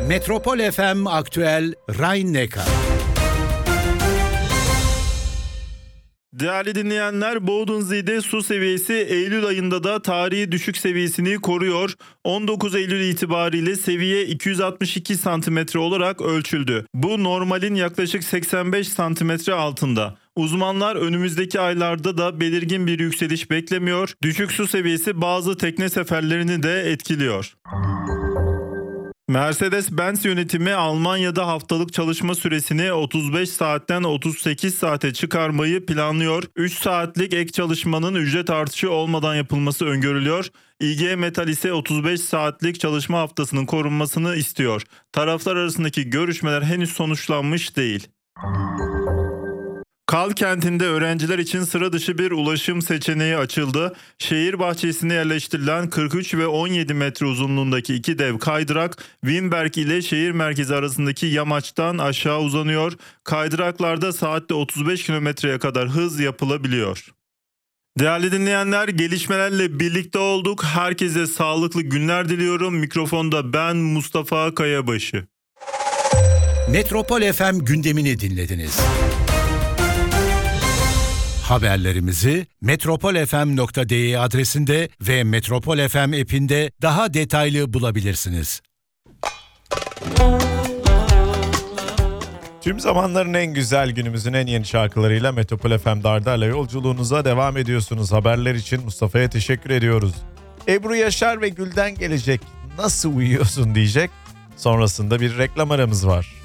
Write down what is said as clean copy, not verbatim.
Metropol FM Aktüel Rhein-Neckar. Değerli dinleyenler, Bodensee'de su seviyesi Eylül ayında da tarihi düşük seviyesini koruyor. 19 Eylül itibariyle seviye 262 santimetre olarak ölçüldü. Bu normalin yaklaşık 85 santimetre altında. Uzmanlar önümüzdeki aylarda da belirgin bir yükseliş beklemiyor. Düşük su seviyesi bazı tekne seferlerini de etkiliyor. Mercedes-Benz yönetimi Almanya'da haftalık çalışma süresini 35 saatten 38 saate çıkarmayı planlıyor. 3 saatlik ek çalışmanın ücret artışı olmadan yapılması öngörülüyor. IG Metall ise 35 saatlik çalışma haftasının korunmasını istiyor. Taraflar arasındaki görüşmeler henüz sonuçlanmış değil. Kal kentinde öğrenciler için sıra dışı bir ulaşım seçeneği açıldı. Şehir bahçesine yerleştirilen 43 ve 17 metre uzunluğundaki iki dev kaydırak Wimberg ile şehir merkezi arasındaki yamaçtan aşağı uzanıyor. Kaydıraklarda saatte 35 kilometreye kadar hız yapılabiliyor. Değerli dinleyenler, gelişmelerle birlikte olduk. Herkese sağlıklı günler diliyorum. Mikrofonda ben Mustafa Kayabaşı. Metropol FM gündemini dinlediniz. Haberlerimizi metropolfm.de adresinde ve Metropol FM app'inde daha detaylı bulabilirsiniz. Tüm zamanların en güzel, günümüzün en yeni şarkılarıyla Metropol FM Dardar'la yolculuğunuza devam ediyorsunuz. Haberler için Mustafa'ya teşekkür ediyoruz. Ebru Yaşar ve Gül'den gelecek "Nasıl uyuyorsun" diyecek. Sonrasında bir reklam aramız var.